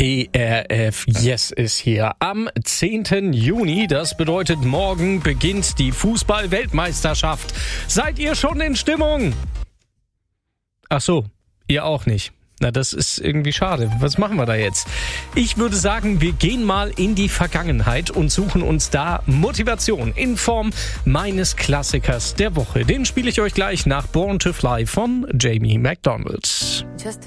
ERF Yes ist hier am 10. Juni. Das bedeutet, morgen beginnt die Fußball-Weltmeisterschaft. Seid ihr schon in Stimmung? Ach so, ihr auch nicht. Na, das ist irgendwie schade. Was machen wir da jetzt? Ich würde sagen, wir gehen mal in die Vergangenheit und suchen uns da Motivation in Form meines Klassikers der Woche. Den spiele ich euch gleich nach Born to Fly von Jamie McDonald.